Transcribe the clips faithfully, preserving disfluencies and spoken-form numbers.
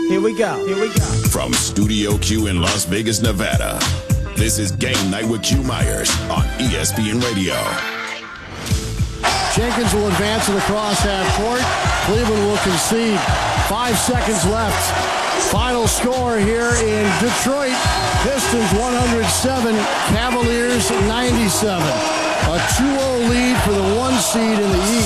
Here we go. Here we go. From Studio Q in Las Vegas, Nevada, this is Game Night with Q Myers on E S P N Radio. Jenkins will advance to the cross half court. Cleveland will concede. Five seconds left. Final score here in Detroit. Pistons one hundred seven, Cavaliers ninety-seven. A two oh lead for the one seed in the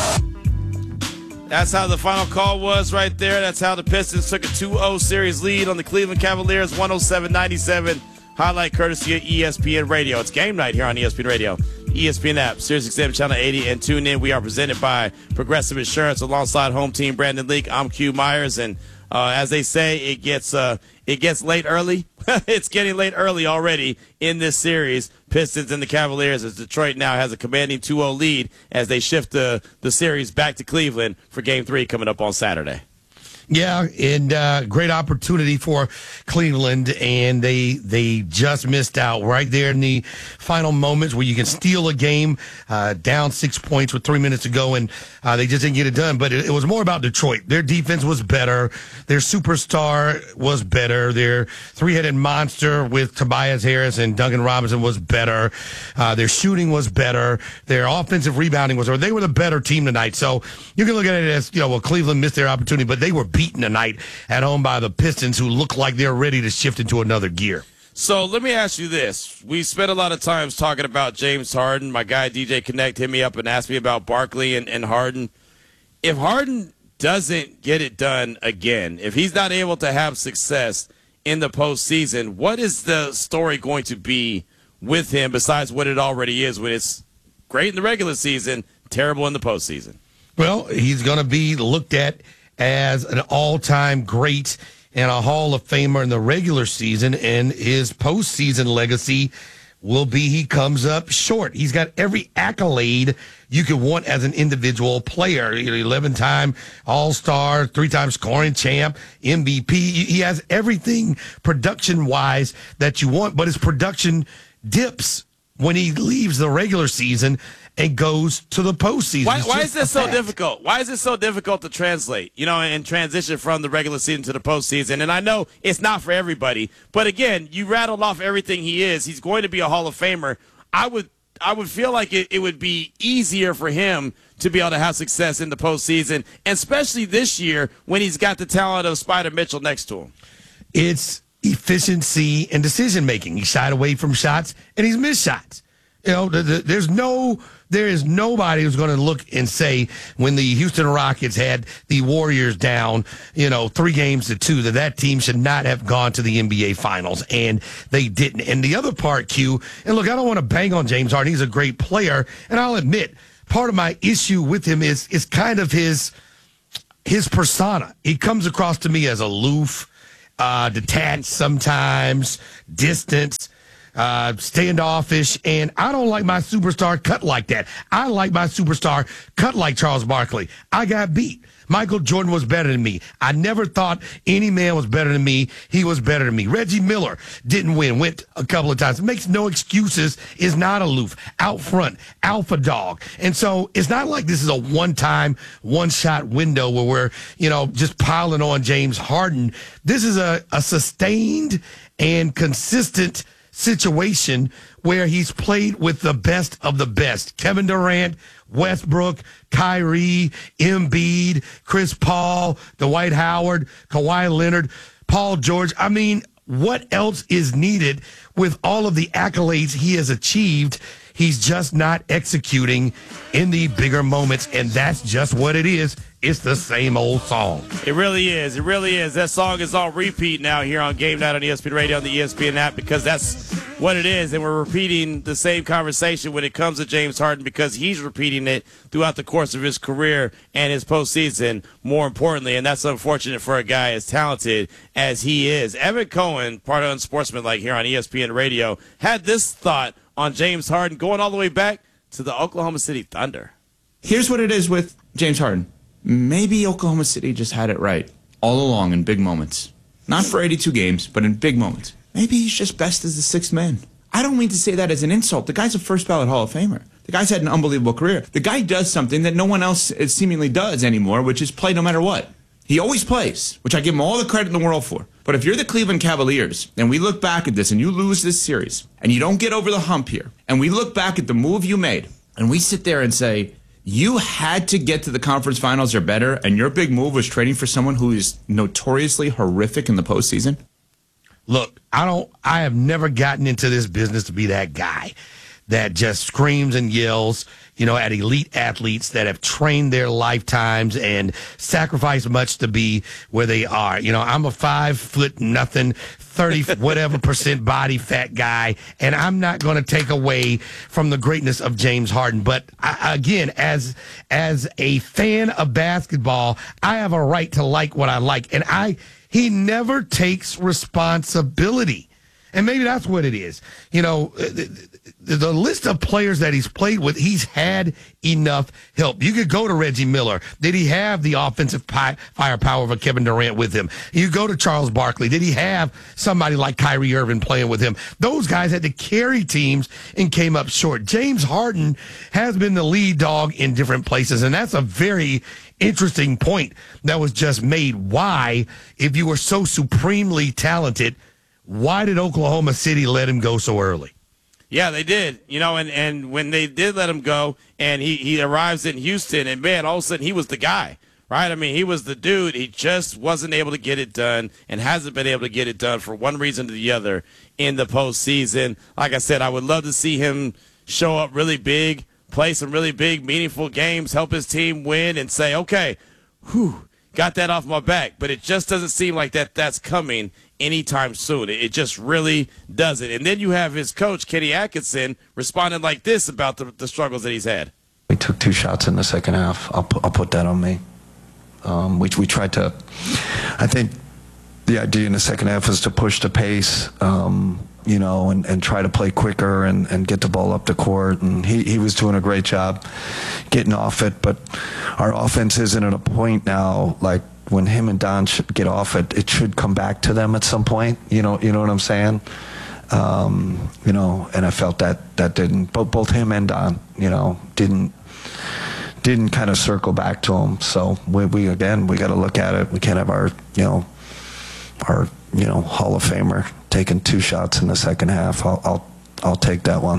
East. That's how the final call was right there. That's how the Pistons took a two oh series lead on the Cleveland Cavaliers, one oh seven ninety-seven. Highlight courtesy of E S P N Radio. It's game night here on E S P N Radio, E S P N app, Sirius X M Channel eighty, and tune in. We are presented by Progressive Insurance alongside home team Brandon Leak. I'm Q Myers, and uh, as they say, it gets uh, it gets late early. It's getting late early already in this series. Pistons and the Cavaliers, as Detroit now has a commanding two oh lead as they shift the, the series back to Cleveland for Game three coming up on Saturday. Yeah, and uh, great opportunity for Cleveland, and they they just missed out right there in the final moments where you can steal a game uh, down six points with three minutes to go, and uh, they just didn't get it done. But it, it was more about Detroit. Their defense was better. Their superstar was better. Their three-headed monster with Tobias Harris and Duncan Robinson was better. Uh, their shooting was better. Their offensive rebounding was better. They were the better team tonight. So you can look at it as, you know, well, Cleveland missed their opportunity, but they were beaten tonight at home by the Pistons, who look like they're ready to shift into another gear. So let me ask you this. We spent a lot of times talking about James Harden. My guy D J Connect hit me up and asked me about Barkley and, and Harden. If Harden doesn't get it done again, if he's not able to have success in the postseason, what is the story going to be with him besides what it already is when it's great in the regular season, terrible in the postseason? Well, he's going to be looked at as an all-time great and a Hall of Famer in the regular season, and his postseason legacy will be he comes up short. He's got every accolade you could want as an individual player. eleven-time All-Star, three-time scoring champ, M V P. He has everything production-wise that you want, but his production dips when he leaves the regular season and goes to the postseason. Why, why is this so difficult? Why is it so difficult to translate, you know, and transition from the regular season to the postseason? And I know it's not for everybody, but again, you rattled off everything he is. He's going to be a Hall of Famer. I would, I would feel like it, it would be easier for him to be able to have success in the postseason, and especially this year when he's got the talent of Spider Mitchell next to him. It's efficiency and decision making. He shied away from shots and he's missed shots. You know, the, the, there's no, there is nobody who's going to look and say when the Houston Rockets had the Warriors down, you know, three games to two, that that team should not have gone to the N B A Finals, and they didn't. And the other part, Q, and look, I don't want to bang on James Harden. He's a great player, and I'll admit part of my issue with him is is kind of his his persona. He comes across to me as aloof, uh, detached sometimes, distant. Uh, standoffish, and I don't like my superstar cut like that. I like my superstar cut like Charles Barkley. I got beat. Michael Jordan was better than me. I never thought any man was better than me. He was better than me. Reggie Miller didn't win, went a couple of times. Makes no excuses, is not aloof, out front, alpha dog. And so it's not like this is a one-time, one-shot window where we're, you know, just piling on James Harden. This is a, a sustained and consistent situation where he's played with the best of the best. Kevin Durant, Westbrook, Kyrie, Embiid, Chris Paul, Dwight Howard, Kawhi Leonard, Paul George. I mean, what else is needed with all of the accolades he has achieved? He's just not executing in the bigger moments, and that's just what it is. It's the same old song. It really is. It really is. That song is on repeat now here on Game Night on E S P N Radio, on the E S P N app, because that's what it is. And we're repeating the same conversation when it comes to James Harden, because he's repeating it throughout the course of his career and his postseason, more importantly. And that's unfortunate for a guy as talented as he is. Evan Cohen, part of Unsportsmanlike here on E S P N Radio, had this thought on James Harden going all the way back to the Oklahoma City Thunder. Here's what it is with James Harden. Maybe Oklahoma City just had it right all along in big moments. Not for eighty-two games, but in big moments. Maybe he's just best as the sixth man. I don't mean to say that as an insult. The guy's a first ballot Hall of Famer. The guy's had an unbelievable career. The guy does something that no one else seemingly does anymore, which is play no matter what. He always plays, which I give him all the credit in the world for. But if you're the Cleveland Cavaliers, and we look back at this, and you lose this series, and you don't get over the hump here, and we look back at the move you made, and we sit there and say, you had to get to the conference finals or better, and your big move was trading for someone who is notoriously horrific in the postseason? Look, I don't. I have never gotten into this business to be that guy that just screams and yells, you know, at elite athletes that have trained their lifetimes and sacrificed much to be where they are. You know, I'm a five foot nothing, thirty whatever percent body fat guy, and I'm not going to take away from the greatness of James Harden. But I, again, as as a fan of basketball, I have a right to like what I like, and I. He never takes responsibility. And maybe that's what it is. You know, the, the, the list of players that he's played with, he's had enough help. You could go to Reggie Miller. Did he have the offensive pi- firepower of a Kevin Durant with him? You go to Charles Barkley. Did he have somebody like Kyrie Irving playing with him? Those guys had to carry teams and came up short. James Harden has been the lead dog in different places, and that's a very interesting point that was just made. Why, if you were so supremely talented, why did Oklahoma City let him go so early? Yeah, they did. You know, and, and when they did let him go and he, he arrives in Houston, and, man, all of a sudden he was the guy, right? I mean, he was the dude. He just wasn't able to get it done and hasn't been able to get it done for one reason or the other in the postseason. Like I said, I would love to see him show up really big, play some really big, meaningful games, help his team win, and say, okay, whew, got that off my back. But it just doesn't seem like that that's coming anytime soon. It just really doesn't. And then you have his coach, Kenny Atkinson, responding like this about the, the struggles that he's had. We took two shots in the second half. I'll, I'll put that on me. Um, we, we tried to, I think the idea in the second half is to push the pace, um, you know, and, and try to play quicker and, and get the ball up the court. And he, he was doing a great job getting off it. But our offense isn't at a point now, like, when him and Don should get off it, it should come back to them at some point. You know, you know what I'm saying? Um, you know, and I felt that that didn't. Both both him and Don, you know, didn't didn't kind of circle back to him. So we, we again, we got to look at it. We can't have our, you know, our you know Hall of Famer taking two shots in the second half. I'll I'll, I'll take that one.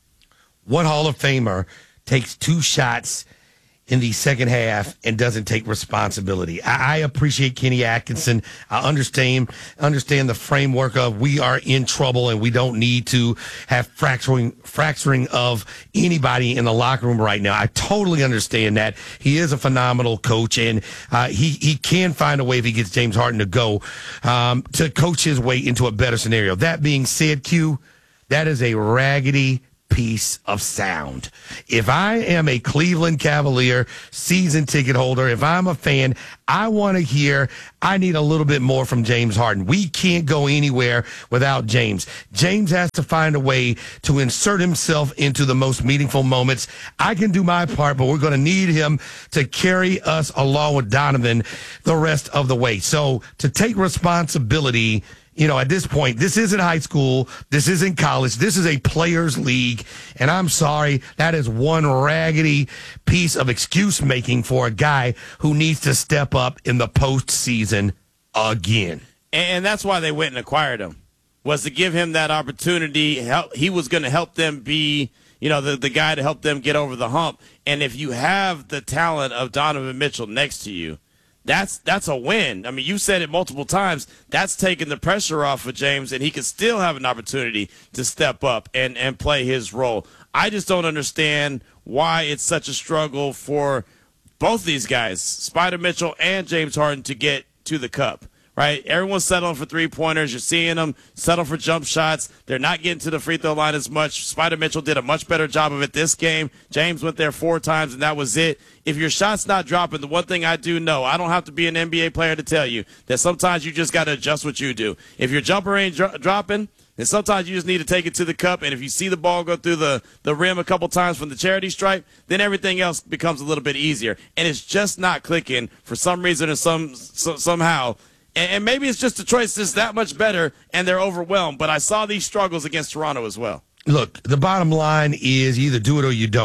What Hall of Famer takes two shots in the second half and doesn't take responsibility? I, I appreciate Kenny Atkinson. I understand understand the framework of we are in trouble and we don't need to have fracturing fracturing of anybody in the locker room right now. I totally understand that. He is a phenomenal coach, and uh, he, he can find a way if he gets James Harden to go um, to coach his way into a better scenario. That being said, Q, that is a raggedy piece of sound. If I am a Cleveland Cavalier season ticket holder, if I'm a fan, I want to hear, I need a little bit more from James Harden. We can't go anywhere without James. James has to find a way to insert himself into the most meaningful moments. I can do my part, but we're going to need him to carry us along with Donovan the rest of the way. So to take responsibility, you know, at this point, this isn't high school. This isn't college. This is a players' league. And I'm sorry, that is one raggedy piece of excuse making for a guy who needs to step up in the postseason again. And that's why they went and acquired him, was to give him that opportunity. He was going to help them be, you know, the, the guy to help them get over the hump. And if you have the talent of Donovan Mitchell next to you, That's that's a win. I mean, you said it multiple times. That's taking the pressure off of James, and he can still have an opportunity to step up and, and play his role. I just don't understand why it's such a struggle for both these guys, Spider Mitchell and James Harden, to get to the cup. Right? Everyone's settling for three-pointers. You're seeing them settle for jump shots. They're not getting to the free throw line as much. Spider Mitchell did a much better job of it this game. James went there four times, and that was it. If your shot's not dropping, the one thing I do know, I don't have to be an N B A player to tell you that sometimes you just got to adjust what you do. If your jumper ain't dro- dropping, then sometimes you just need to take it to the cup, and if you see the ball go through the, the rim a couple times from the charity stripe, then everything else becomes a little bit easier. And it's just not clicking for some reason or some so, somehow. And maybe it's just Detroit's just that much better and they're overwhelmed. But I saw these struggles against Toronto as well. Look, the bottom line is you either do it or you don't.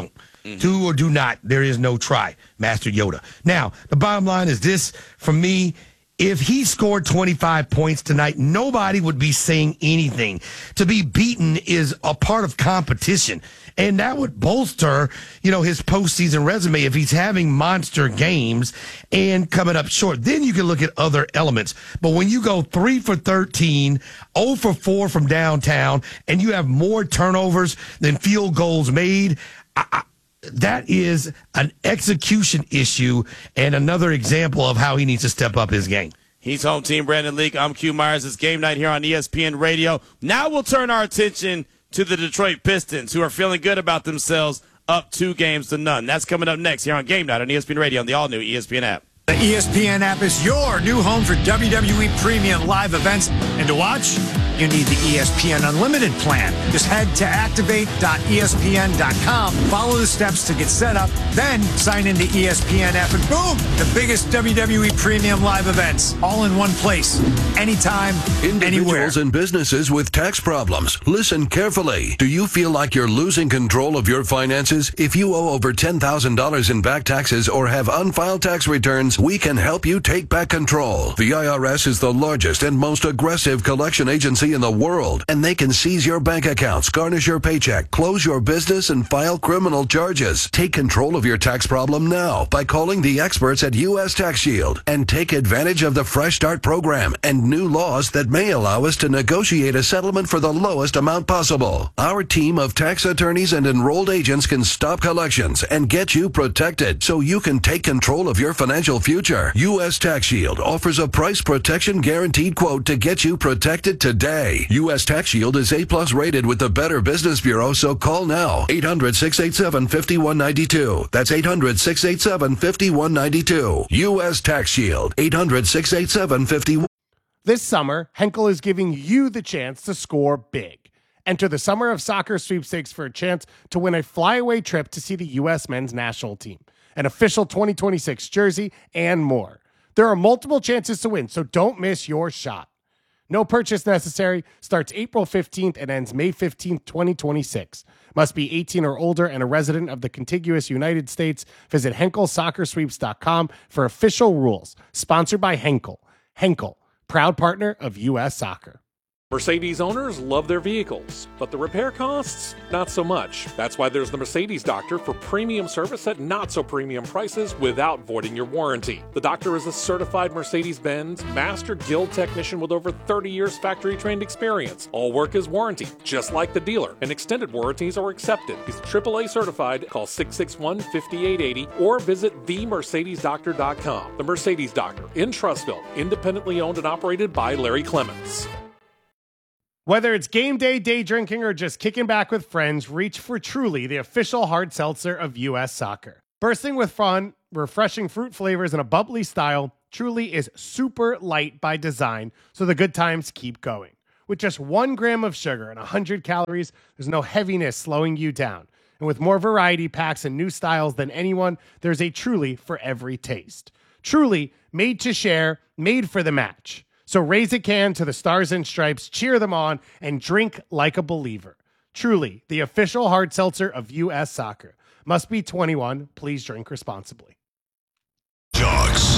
Mm-hmm. Do or do not. There is no try, Master Yoda. Now, the bottom line is this for me. If he scored twenty-five points tonight, nobody would be saying anything. To be beaten is a part of competition. And that would bolster, you know, his postseason resume if he's having monster games and coming up short. Then you can look at other elements. But when you go three for thirteen, zero for four from downtown, and you have more turnovers than field goals made, I, I, that is an execution issue and another example of how he needs to step up his game. He's home team Brandon Leak. I'm Q Myers. It's game night here on E S P N Radio. Now we'll turn our attention to the Detroit Pistons, who are feeling good about themselves, up two games to none. That's coming up next here on Game Night on E S P N Radio on the all-new E S P N app. The E S P N app is your new home for W W E premium live events. And to watch, you need the E S P N Unlimited plan. Just head to activate dot E S P N dot com, follow the steps to get set up, then sign into E S P N app, and boom, the biggest W W E premium live events, all in one place, anytime, anywhere. Individuals and businesses with tax problems, listen carefully. Do you feel like you're losing control of your finances? If you owe over ten thousand dollars in back taxes or have unfiled tax returns, we can help you take back control. The I R S is the largest and most aggressive collection agency in the world, and they can seize your bank accounts, garnish your paycheck, close your business, and file criminal charges. Take control of your tax problem now by calling the experts at U S Tax Shield and take advantage of the Fresh Start program and new laws that may allow us to negotiate a settlement for the lowest amount possible. Our team of tax attorneys and enrolled agents can stop collections and get you protected so you can take control of your financial future. U S Tax Shield offers a price protection guaranteed quote to get you protected today. U S Tax Shield is A plus rated with the Better Business Bureau, so call now. eight hundred, six eight seven, five one nine two. That's eight hundred, six eight seven, five one nine two. U S Tax Shield. eight hundred, six eight seven, five one. This summer, Henkel is giving you the chance to score big. Enter the Summer of Soccer sweepstakes for a chance to win a flyaway trip to see the U S men's national team, an official twenty twenty-six jersey, and more. There are multiple chances to win, so don't miss your shot. No purchase necessary. Starts April fifteenth and ends May fifteenth, twenty twenty-six. Must be eighteen or older and a resident of the contiguous United States. Visit Henkel Soccer Sweeps dot com for official rules. Sponsored by Henkel. Henkel, proud partner of U S Soccer. Mercedes owners love their vehicles, but the repair costs, not so much. That's why there's the Mercedes Doctor for premium service at not so premium prices without voiding your warranty. The Doctor is a certified Mercedes-Benz Master Guild technician with over thirty years factory-trained experience. All work is warranty, just like the dealer, and extended warranties are accepted. He's triple A certified. Call six six one, five eight eight zero or visit the mercedes doctor dot com. The Mercedes Doctor in Trussville, independently owned and operated by Larry Clements. Whether it's game day, day drinking, or just kicking back with friends, reach for Truly, the official hard seltzer of U S Soccer. Bursting with fun, refreshing fruit flavors, and a bubbly style, Truly is super light by design, so the good times keep going. With just one gram of sugar and one hundred calories, there's no heaviness slowing you down. And with more variety packs and new styles than anyone, there's a Truly for every taste. Truly, made to share, made for the match. So raise a can to the Stars and Stripes, cheer them on, and drink like a believer. Truly, the official hard seltzer of U S Soccer. Must be twenty-one. Please drink responsibly. Dogs.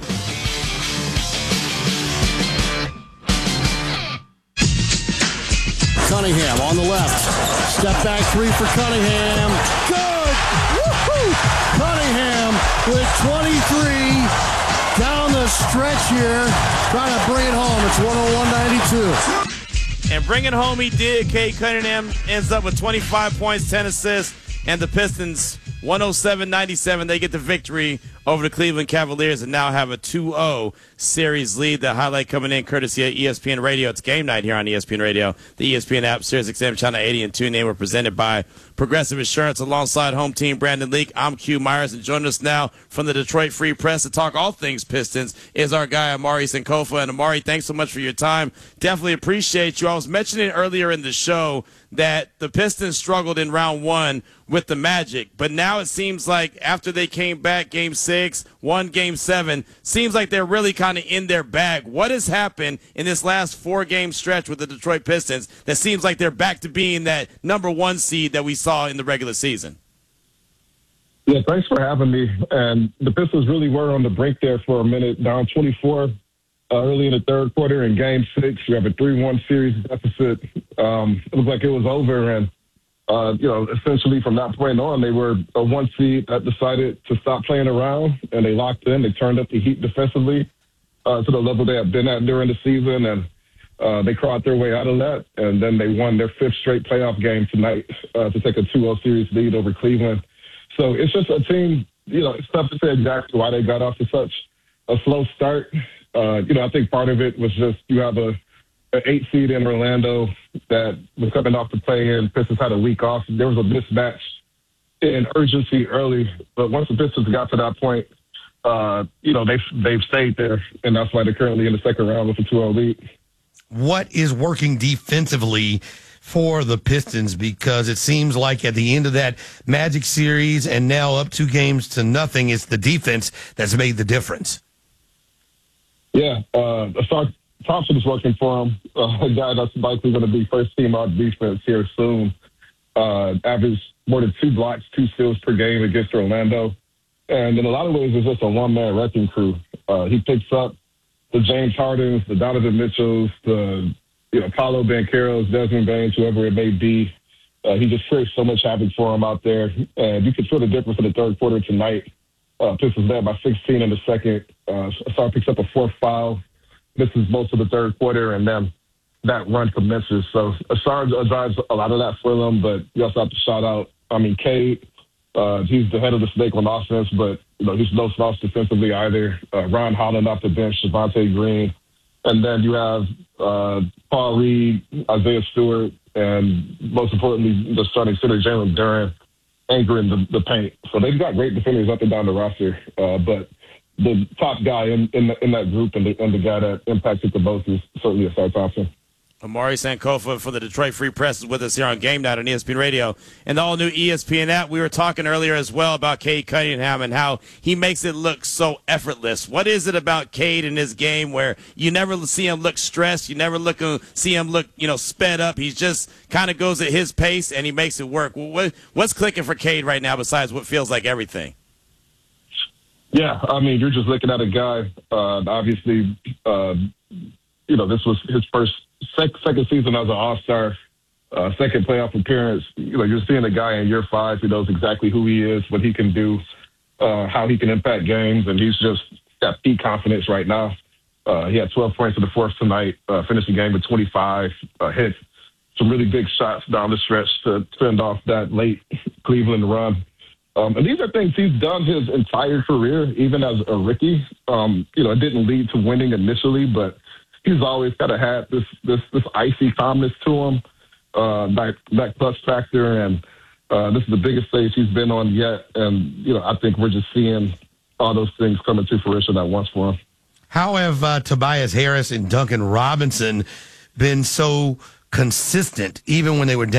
Cunningham on the left. Step back three for Cunningham. Good! Woo-hoo! Cunningham with twenty-three. Down the stretch here, trying to bring it home. It's one oh one ninety-two. And bring it home he did. Cade Cunningham ends up with twenty-five points, ten assists, and the Pistons, one oh seven ninety-seven. They get the victory over the Cleveland Cavaliers and now have a two oh series lead. The highlight coming in courtesy of E S P N Radio. It's game night here on E S P N Radio. The E S P N app, Sirius X M Channel eighty and TuneIn were presented by Progressive Insurance alongside home team Brandon Leak. I'm Q Myers, and joining us now from the Detroit Free Press to talk all things Pistons is our guy Amari Sankofa. And Amari, thanks so much for your time. Definitely appreciate you. I was mentioning earlier in the show that the Pistons struggled in round one with the Magic, but now it seems like after they came back game six, won game seven, seems like they're really kind of in their bag. What has happened in this last four-game stretch with the Detroit Pistons that seems like they're back to being that number one seed that we saw in the regular season? Yeah, thanks for having me. And the Pistons really were on the brink there for a minute, down twenty-four uh, early in the third quarter in game six. You have a three one series deficit. Um, it looked like it was over. And, uh, you know, essentially from that point on, they were a one seed that decided to stop playing around, and they locked in. They turned up the heat defensively uh, to the level they have been at during the season. And uh, they clawed their way out of that. And then they won their fifth straight playoff game tonight uh, to take a two oh series lead over Cleveland. So it's just a team, you know, it's tough to say exactly why they got off to such a slow start. Uh, you know, I think part of it was just you have a an eight seed in Orlando that was coming off the play-in. Pistons had a week off. There was a mismatch in urgency early, but once the Pistons got to that point, uh, you know, they've, they've stayed there, and that's why they're currently in the second round with a two oh lead. What is working defensively for the Pistons? Because it seems like at the end of that Magic series and now up two games to nothing, it's the defense that's made the difference. Yeah, uh, Asar Thompson is working for him, uh, a guy that's likely going to be first team on defense here soon. Uh, averaged more than two blocks, two steals per game against Orlando. And in a lot of ways, it's just a one-man wrecking crew. Uh, he picks up the James Hardens, the Donovan Mitchells, the you know, Paolo Bancheros, Desmond Baines, whoever it may be. Uh, he just creates so much havoc for him out there. And you can feel the difference in the third quarter tonight. Uh, Pistons led by sixteen in the second. Uh, Asar picks up a fourth foul. Misses most of the third quarter, and then that run commences. So Asar drives a lot of that for them, but you also have to shout out, I mean, Cade. Uh, he's the head of the snake on offense, but you know he's no slouch defensively either. Uh, Ron Holland off the bench, Javonte Green. And then you have uh, Paul Reed, Isaiah Stewart, and most importantly, the starting center, Jalen Duren, anchoring the, the paint. So they've got great defenders up and down the roster. Uh, but the top guy in in, the, in that group and the, and the guy that impacted the most is certainly Asar Thompson. Amari Sankofa for the Detroit Free Press is with us here on Game Night on E S P N Radio and the all-new E S P N app. We were talking earlier as well about Cade Cunningham and how he makes it look so effortless. What is it about Cade in his game where you never see him look stressed, you never look see him look, you know, sped up? He just kind of goes at his pace and he makes it work. What, what's clicking for Cade right now besides what feels like everything? Yeah, I mean, you're just looking at a guy, uh, obviously, uh, you know, this was his first Sec- second season as an all-star, uh, second playoff appearance. You know, you're seeing a guy in year five who knows exactly who he is, what he can do, uh, how he can impact games, and he's just got peak confidence right now. Uh, he had twelve points in the fourth tonight, uh, finished the game with twenty-five, uh, hit some really big shots down the stretch to fend off that late Cleveland run. Um, and these are things he's done his entire career, even as a rookie. Um, you know, it didn't lead to winning initially, but he's always kind of had this this this icy calmness to him, uh, that that clutch factor, and uh, this is the biggest stage he's been on yet. And you know, I think we're just seeing all those things coming to fruition at once for him. How have uh, Tobias Harris and Duncan Robinson been so consistent, even when they were down?